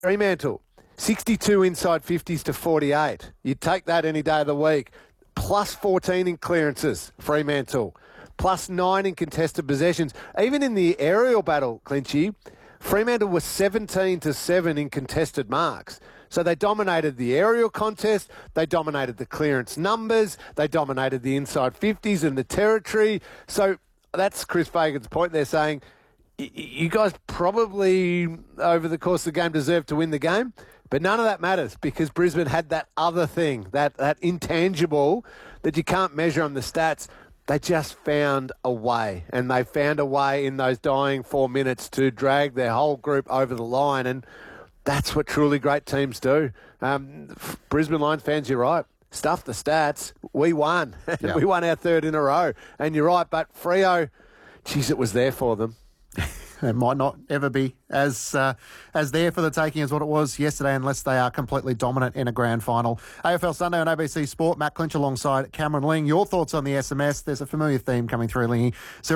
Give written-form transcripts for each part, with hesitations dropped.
Fremantle, 62 inside 50s to 48. You'd take that any day of the week. Plus 14 in clearances, Fremantle. Plus 9 in contested possessions. Even in the aerial battle, Clinchy, Fremantle was 17-7 in contested marks. So they dominated the aerial contest, they dominated the clearance numbers, they dominated the inside 50s and the territory. So that's Chris Fagan's point. They're saying, you guys probably, over the course of the game, deserve to win the game. But none of that matters because Brisbane had that other thing, that intangible that you can't measure on the stats. They just found a way, and they found a way in those dying 4 minutes to drag their whole group over the line, and that's what truly great teams do. Brisbane Lions fans, you're right. Stuff the stats. We won. Yep. We won our third in a row. And you're right, but Freo, geez, it was there for them. It might not ever be as there for the taking as what it was yesterday unless they are completely dominant in a grand final. AFL Sunday on ABC Sport. Matt Clinch alongside Cameron Ling. Your thoughts on the SMS? There's a familiar theme coming through, Lingy.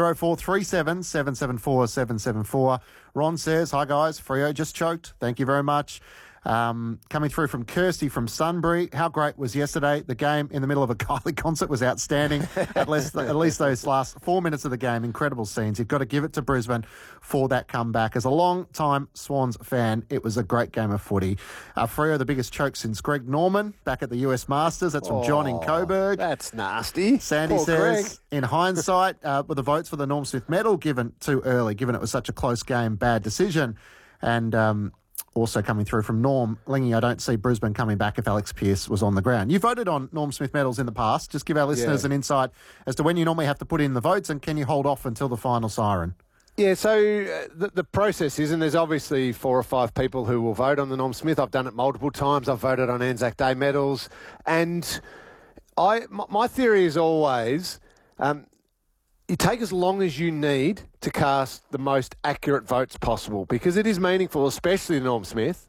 0437 774 774. Ron says, hi guys, Freo just choked. Thank you very much. Coming through from Kirsty from Sunbury. How great was yesterday? The game in the middle of a Kylie concert was outstanding. At least those last 4 minutes of the game, incredible scenes. You've got to give it to Brisbane for that comeback. As a long-time Swans fan, it was a great game of footy. Freo, the biggest choke since Greg Norman back at the US Masters. That's from John in Coburg. That's nasty. Sandy Poor says, Greg. in hindsight, with the votes for the Norm Smith medal given too early, given it was such a close game, bad decision. And also coming through from Norm, Lingy, I don't see Brisbane coming back if Alex Pearce was on the ground. You voted on Norm Smith medals in the past. Just give our listeners an insight as to when you normally have to put in the votes and can you hold off until the final siren? Yeah, so the process is, and there's obviously 4 or 5 people who will vote on the Norm Smith. I've done it multiple times. I've voted on Anzac Day medals. And my theory is always you take as long as you need to cast the most accurate votes possible because it is meaningful, especially the Norm Smith.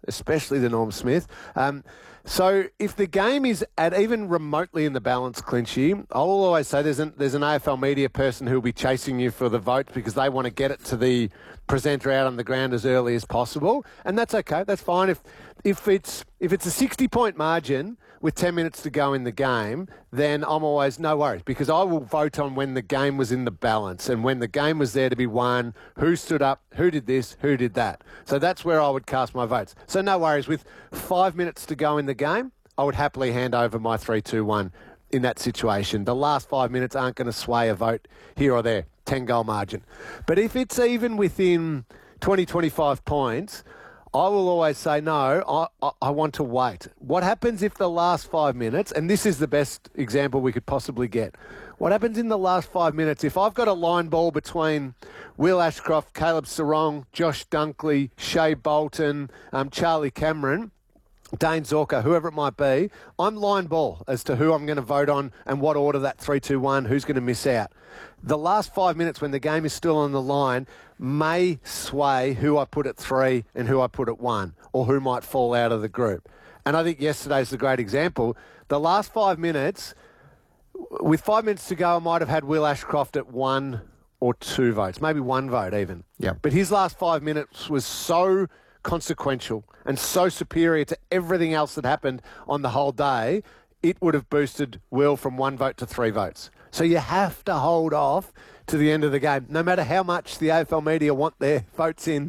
So if the game is at even remotely in the balance, Clinchy, I will always say there's an AFL media person who will be chasing you for the votes because they want to get it to the presenter out on the ground as early as possible, and that's okay. That's fine. If it's a 60-point margin with 10 minutes to go in the game, then I'm always no worries because I will vote on when the game was in the balance and when the game was there to be won, who stood up, who did this, who did that. So that's where I would cast my votes. So no worries. With 5 minutes to go in the game, I would happily hand over my 3-2-1 in that situation. The last 5 minutes aren't going to sway a vote here or there, 10-goal margin. But if it's even within 20, 25 points, I will always say, no, I want to wait. What happens if the last 5 minutes, and this is the best example we could possibly get, what happens in the last 5 minutes if I've got a line ball between Will Ashcroft, Caleb Sarong, Josh Dunkley, Shea Bolton, Charlie Cameron, Dane Zorka, whoever it might be, I'm line ball as to who I'm going to vote on and what order that 3-2-1, who's going to miss out. The last 5 minutes when the game is still on the line may sway who I put at 3 and who I put at 1 or who might fall out of the group. And I think yesterday's a great example. The last 5 minutes, with 5 minutes to go, I might have had Will Ashcroft at 1 or 2 votes, maybe 1 vote even. Yeah. But his last 5 minutes was so consequential and so superior to everything else that happened on the whole day, it would have boosted Will from 1 vote to 3 votes. So you have to hold off to the end of the game, no matter how much the AFL media want their votes in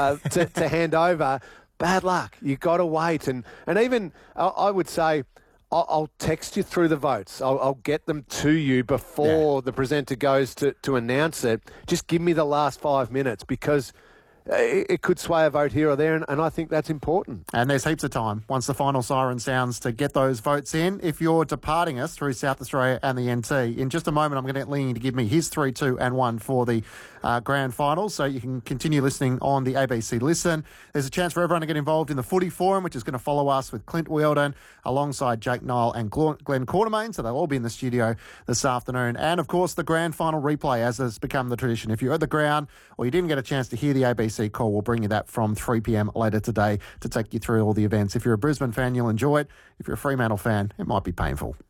to hand over. Bad luck. You've got to wait. And even I would say I'll text you through the votes. I'll get them to you before the presenter goes to announce it. Just give me the last 5 minutes because it could sway a vote here or there, and I think that's important. And there's heaps of time once the final siren sounds to get those votes in. If you're departing us through South Australia and the NT, in just a moment I'm going to get Lingy to give me his 3, 2 and 1 for the grand final, so you can continue listening on the ABC Listen. There's a chance for everyone to get involved in the Footy Forum, which is going to follow us with Clint Wheeldon alongside Jake Nile and Glenn Quartermain, so they'll all be in the studio this afternoon. And, of course, the grand final replay, as has become the tradition. If you're at the ground or you didn't get a chance to hear the ABC call, we'll bring you that from 3 p.m. later today to take you through all the events. If you're a Brisbane fan, you'll enjoy it. If you're a Fremantle fan, it might be painful.